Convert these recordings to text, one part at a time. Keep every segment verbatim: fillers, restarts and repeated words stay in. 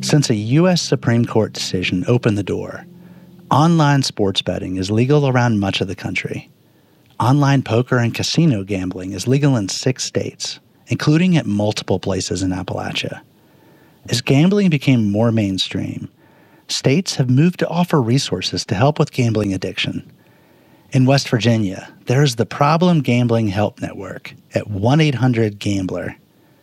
Since a U S Supreme Court decision opened the door, online sports betting is legal around much of the country. Online poker and casino gambling is legal in six states, including at multiple places in Appalachia. As gambling became more mainstream, states have moved to offer resources to help with gambling addiction. In West Virginia, there is the Problem Gambling Help Network at one eight hundred gambler.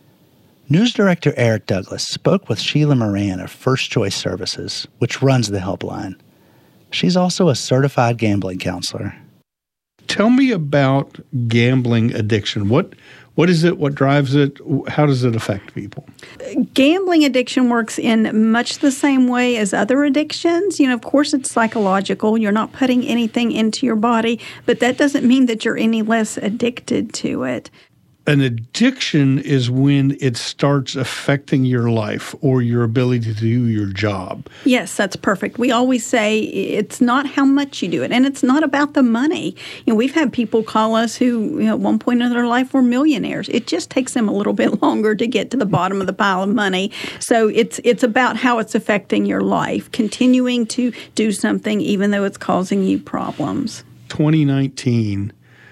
News Director Eric Douglas spoke with Sheila Moran of First Choice Services, which runs the helpline. She's also a certified gambling counselor. Tell me about gambling addiction. What what is it? What drives it? How does it affect people? Gambling addiction works in much the same way as other addictions. You know, of course, it's psychological. You're not putting anything into your body, but that doesn't mean that you're any less addicted to it. An addiction is when it starts affecting your life or your ability to do your job. Yes, that's perfect. We always say it's not how much you do it, and it's not about the money. You know, we've had people call us who, you know, at one point in their life were millionaires. It just takes them a little bit longer to get to the bottom of the pile of money. So it's it's about how it's affecting your life, continuing to do something even though it's causing you problems. twenty nineteen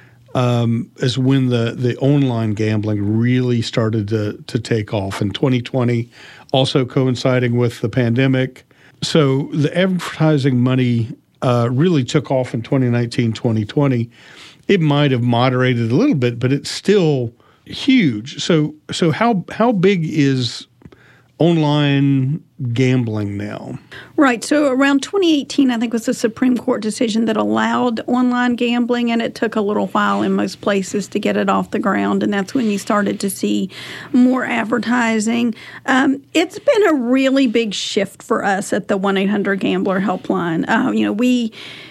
Um, is when the, the online gambling really started to, to take off. In twenty twenty, also coinciding with the pandemic. So the advertising money uh, really took off in twenty nineteen, twenty twenty. It might have moderated a little bit, but it's still huge. So so how how big is online gambling now? Right. So around twenty eighteen, I think, was the Supreme Court decision that allowed online gambling, and it took a little while in most places to get it off the ground, and that's when you started to see more advertising. Um, it's been a really big shift for us at the one eight hundred gambler helpline. Uh, you know, we...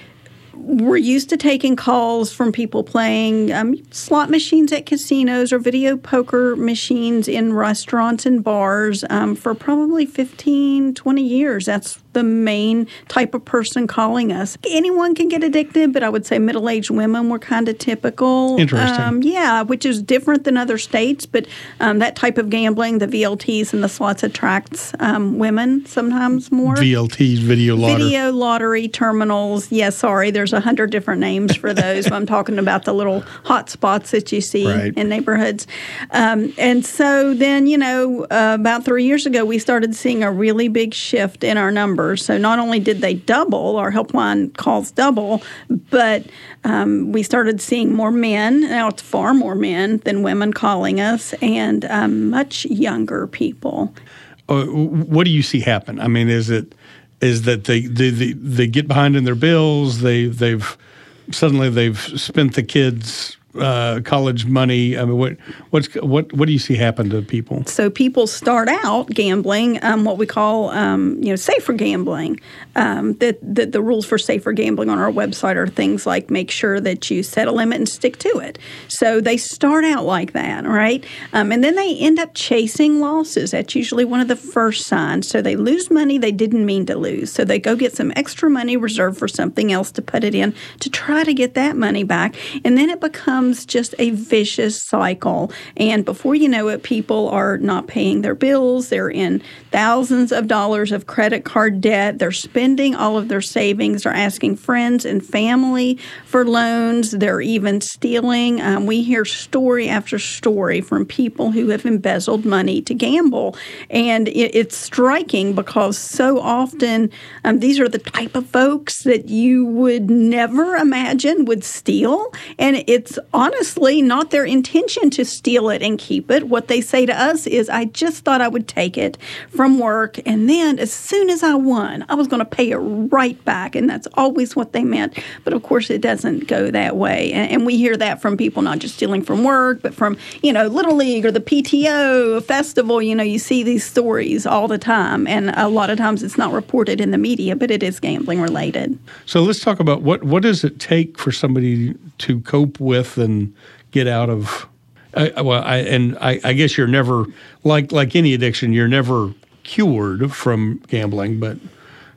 We're used to taking calls from people playing um, slot machines at casinos or video poker machines in restaurants and bars um, for probably fifteen, twenty years. That's the main type of person calling us. Anyone can get addicted, but I would say middle-aged women were kind of typical. Interesting. Um, yeah, which is different than other states, but um, that type of gambling, the V L Ts and the slots, attracts um, women sometimes more. V L Ts, video lottery. Video lottery terminals. Yeah, sorry, there's a hundred different names for those. I'm talking about the little hot spots that you see right. in neighborhoods. Um, and so then, you know, uh, about three years ago, we started seeing a really big shift in our numbers. So not only did they double, our helpline calls double, but um, we started seeing more men. Now it's far more men than women calling us, and um, much younger people. Uh, what do you see happen? I mean, is it is that they they, they, they get behind in their bills? They they've suddenly they've spent the kids' uh, college money. I mean, what what's what what do you see happen to people? So people start out gambling, um, what we call um, you know safer gambling. Um, that, that the rules for safer gambling on our website are things like make sure that you set a limit and stick to it. So they start out like that, right? Um, and then they end up chasing losses. That's usually one of the first signs. So they lose money they didn't mean to lose. So they go get some extra money reserved for something else to put it in to try to get that money back. And then it becomes just a vicious cycle. And before you know it, people are not paying their bills. They're in thousands of dollars of credit card debt. They're spending all of their savings. They're asking friends and family for loans. They're even stealing. Um, we hear story after story from people who have embezzled money to gamble. And it, it's striking because so often um, these are the type of folks that you would never imagine would steal. And it's honestly not their intention to steal it and keep it. What they say to us is, I just thought I would take it from work, and then as soon as I won, I was going to pay it right back. And that's always what they meant. But of course, it doesn't go that way. And, and we hear that from people not just stealing from work, but from, you know, Little League or the P T O festival. You know, you see these stories all the time. And a lot of times it's not reported in the media, but it is gambling related. So let's talk about what, what does it take for somebody to cope with and get out of, uh, well, I, and I, I guess you're never, like like any addiction, you're never cured from gambling, but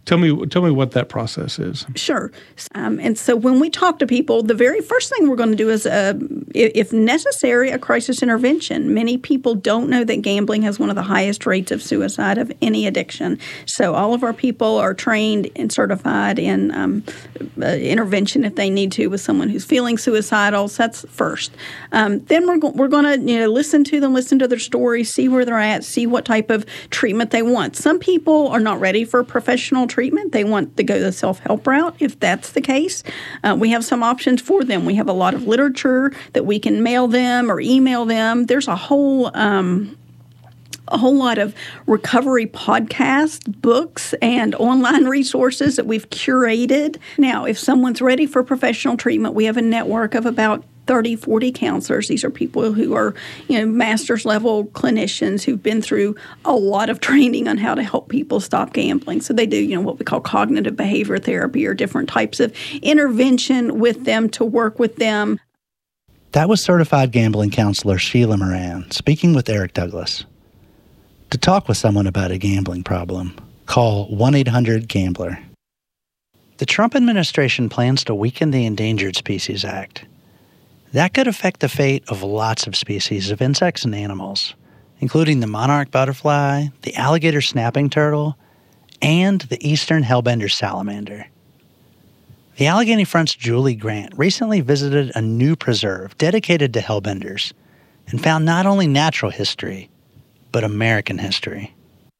Tell me, tell me what that process is. Sure. Um, and so when we talk to people, the very first thing we're going to do is, uh, if necessary, a crisis intervention. Many people don't know that gambling has one of the highest rates of suicide of any addiction. So all of our people are trained and certified in um, uh, intervention if they need to with someone who's feeling suicidal. So that's first. Um, then we're go- we're going to you know listen to them, listen to their stories, see where they're at, see what type of treatment they want. Some people are not ready for professional treatment. treatment. They want to go the self-help route. If that's the case, uh, we have some options for them. We have a lot of literature that we can mail them or email them. There's a whole um, a whole lot of recovery podcasts, books, and online resources that we've curated. Now, if someone's ready for professional treatment, we have a network of about thirty, forty counselors. These are people who are, you know, master's level clinicians who've been through a lot of training on how to help people stop gambling. So they do, you know, what we call cognitive behavior therapy or different types of intervention with them to work with them. That was certified gambling counselor Sheila Moran speaking with Eric Douglas. To talk with someone about a gambling problem, call one eight hundred gambler. The Trump administration plans to weaken the Endangered Species Act. That could affect the fate of lots of species of insects and animals, including the monarch butterfly, the alligator snapping turtle, and the eastern hellbender salamander. The Allegheny Front's Julie Grant recently visited a new preserve dedicated to hellbenders and found not only natural history, but American history.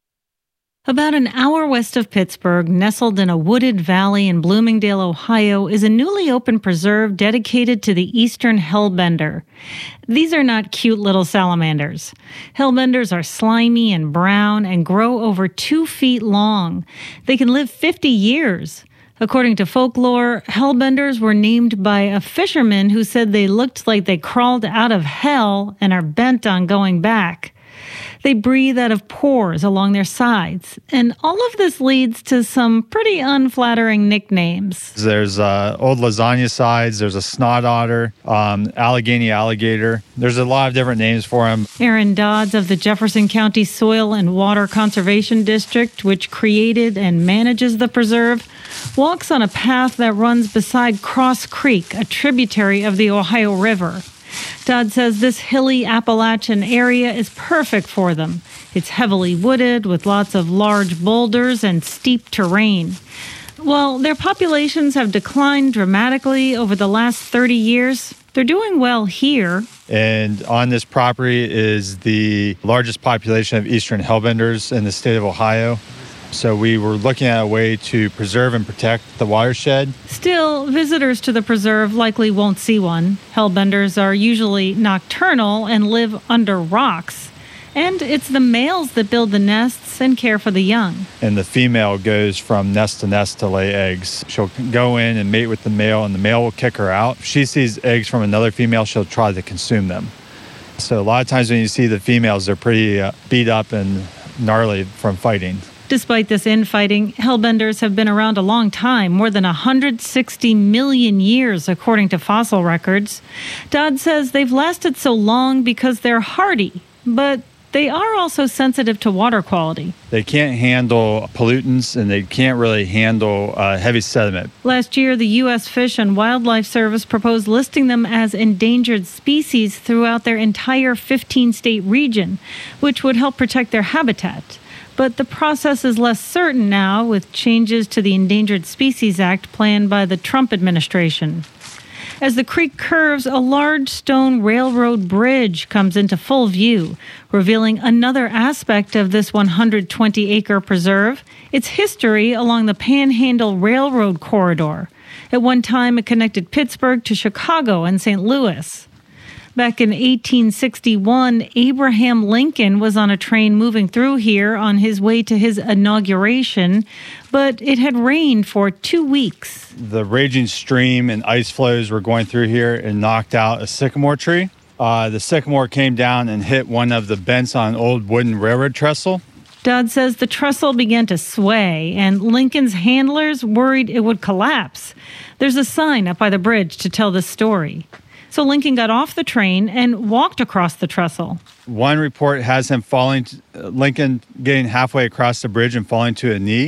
About an hour west of Pittsburgh, nestled in a wooded valley in Bloomingdale, Ohio, is a newly opened preserve dedicated to the eastern hellbender. These are not cute little salamanders. Hellbenders are slimy and brown and grow over two feet long. They can live fifty years. According to folklore, hellbenders were named by a fisherman who said they looked like they crawled out of hell and are bent on going back. They breathe out of pores along their sides, and all of this leads to some pretty unflattering nicknames. There's uh, old lasagna sides, there's a snot otter, um, Allegheny alligator. There's a lot of different names for them. Aaron Dodds of the Jefferson County Soil and Water Conservation District, which created and manages the preserve, walks on a path that runs beside Cross Creek, a tributary of the Ohio River. Dodd says this hilly Appalachian area is perfect for them. It's heavily wooded with lots of large boulders and steep terrain. While their populations have declined dramatically over the last thirty years, they're doing well here. And on this property is the largest population of eastern hellbenders in the state of Ohio. So we were looking at a way to preserve and protect the watershed. Still, visitors to the preserve likely won't see one. Hellbenders are usually nocturnal and live under rocks. And it's the males that build the nests and care for the young. And the female goes from nest to nest to lay eggs. She'll go in and mate with the male, and the male will kick her out. If she sees eggs from another female, she'll try to consume them. So a lot of times when you see the females, they're pretty uh, beat up and gnarly from fighting. Despite this infighting, hellbenders have been around a long time, more than one hundred sixty million years, according to fossil records. Dodd says they've lasted so long because they're hardy, but they are also sensitive to water quality. They can't handle pollutants, and they can't really handle uh, heavy sediment. Last year, the U S Fish and Wildlife Service proposed listing them as endangered species throughout their entire fifteen-state region, which would help protect their habitat. But the process is less certain now, with changes to the Endangered Species Act planned by the Trump administration. As the creek curves, a large stone railroad bridge comes into full view, revealing another aspect of this one hundred twenty acre preserve, its history along the Panhandle Railroad corridor. At one time, it connected Pittsburgh to Chicago and Saint Louis. Back in eighteen sixty-one, Abraham Lincoln was on a train moving through here on his way to his inauguration, but it had rained for two weeks. The raging stream and ice flows were going through here and knocked out a sycamore tree. Uh, the sycamore came down and hit one of the bents on an old wooden railroad trestle. Dodd says the trestle began to sway, and Lincoln's handlers worried it would collapse. There's a sign up by the bridge to tell this story. So Lincoln got off the train and walked across the trestle. One report has him falling, Lincoln getting halfway across the bridge and falling to a knee.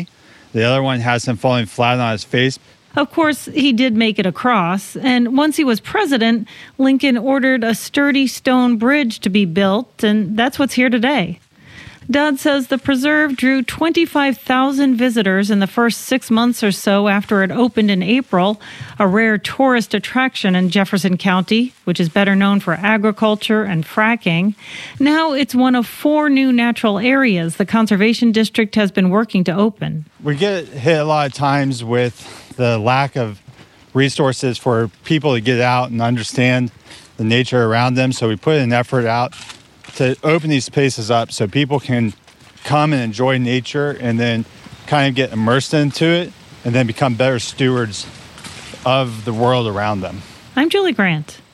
The other one has him falling flat on his face. Of course, he did make it across, and once he was president, Lincoln ordered a sturdy stone bridge to be built, and that's what's here today. Dodd says the preserve drew twenty-five thousand visitors in the first six months or so after it opened in April, a rare tourist attraction in Jefferson County, which is better known for agriculture and fracking. Now it's one of four new natural areas the Conservation District has been working to open. We get hit a lot of times with the lack of resources for people to get out and understand the nature around them, so we put an effort out to open these spaces up so people can come and enjoy nature and then kind of get immersed into it and then become better stewards of the world around them. I'm Julie Grant.